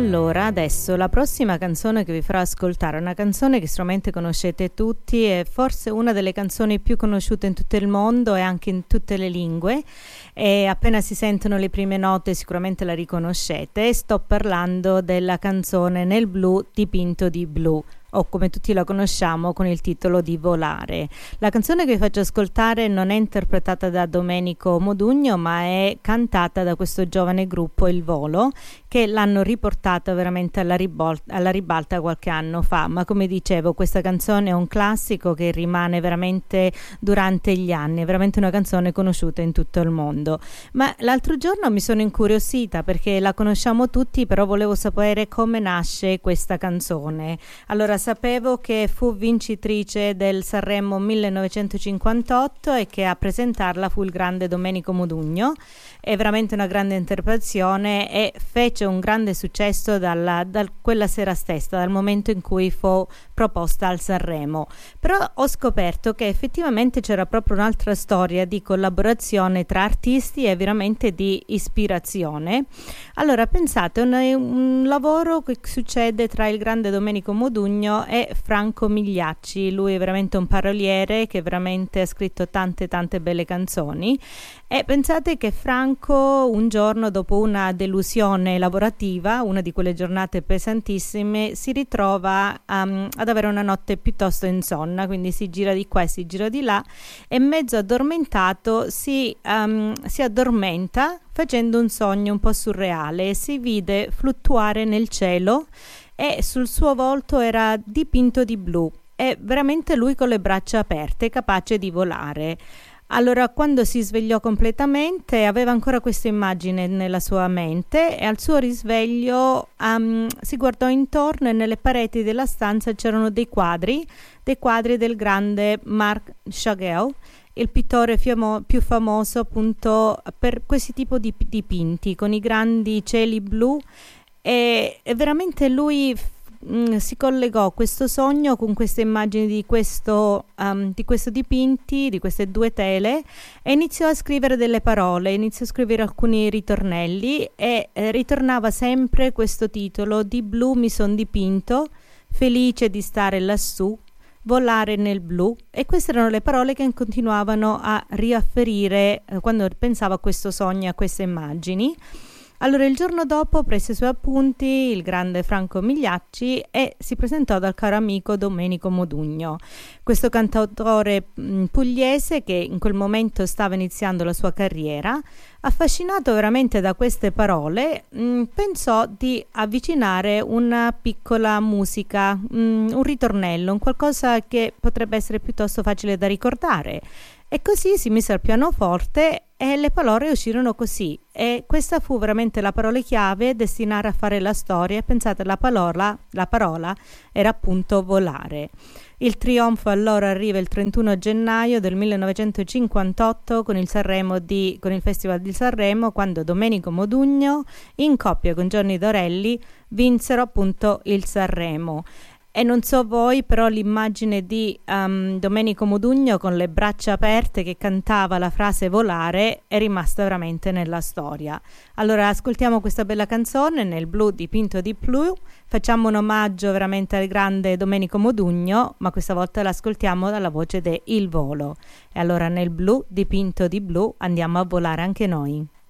Allora, adesso la prossima canzone che vi farò ascoltare è una canzone che sicuramente conoscete tutti, è forse una delle canzoni più conosciute in tutto il mondo e anche in tutte le lingue, e appena si sentono le prime note sicuramente la riconoscete. Sto parlando della canzone Nel blu dipinto di blu, o come tutti la conosciamo con il titolo di Volare. La canzone che vi faccio ascoltare non è interpretata da Domenico Modugno, ma è cantata da questo giovane gruppo Il Volo, che l'hanno riportata veramente alla ribalta qualche anno fa. Ma come dicevo, questa canzone è un classico che rimane veramente durante gli anni, è veramente una canzone conosciuta in tutto il mondo. Ma l'altro giorno mi sono incuriosita perché la conosciamo tutti, però volevo sapere come nasce questa canzone. Allora, sapevo che fu vincitrice del Sanremo 1958 e che a presentarla fu il grande Domenico Modugno. È veramente una grande interpretazione e fece un grande successo da quella sera stessa, dal momento in cui fu proposta al Sanremo. Però ho scoperto che effettivamente c'era proprio un'altra storia di collaborazione tra artisti e veramente di ispirazione. Allora, pensate, un lavoro che succede tra il grande Domenico Modugno e Franco Migliacci. Lui è veramente un paroliere che veramente ha scritto tante belle canzoni, e pensate che Franco un giorno, dopo una delusione lavorativa, una di quelle giornate pesantissime, si ritrova ad avere una notte piuttosto insonna, quindi si gira di qua e si gira di là, e mezzo addormentato si addormenta facendo un sogno un po' surreale e si vide fluttuare nel cielo, e sul suo volto era dipinto di blu, e veramente lui con le braccia aperte, capace di volare. Allora, quando si svegliò completamente, aveva ancora questa immagine nella sua mente, e al suo risveglio si guardò intorno e nelle pareti della stanza c'erano dei quadri del grande Marc Chagall, il pittore più famoso appunto per questi tipo di dipinti con i grandi cieli blu, e veramente lui si collegò questo sogno con queste immagini di questo dipinti, di queste due tele, e iniziò a scrivere delle parole, iniziò a scrivere alcuni ritornelli, e ritornava sempre questo titolo: di blu mi son dipinto, felice di stare lassù, volare nel blu. E queste erano le parole che continuavano a riafferire quando pensava a questo sogno, a queste immagini. Allora, il giorno dopo prese i suoi appunti il grande Franco Migliacci e si presentò dal caro amico Domenico Modugno, questo cantautore pugliese che in quel momento stava iniziando la sua carriera. Affascinato veramente da queste parole, pensò di avvicinare una piccola musica, un ritornello, un qualcosa che potrebbe essere piuttosto facile da ricordare. E così si mise al pianoforte e le parole uscirono così, e questa fu veramente la parola chiave destinata a fare la storia. Pensate, la parola era appunto volare. Il trionfo allora arriva il 31 gennaio del 1958 con il Festival di Sanremo, quando Domenico Modugno in coppia con Johnny Dorelli vinsero appunto il Sanremo. E non so voi, però l'immagine di Domenico Modugno con le braccia aperte che cantava la frase volare è rimasta veramente nella storia. Allora ascoltiamo questa bella canzone, Nel blu dipinto di blu, facciamo un omaggio veramente al grande Domenico Modugno, ma questa volta l'ascoltiamo dalla voce de Il Volo. E allora, nel blu dipinto di blu, andiamo a volare anche noi.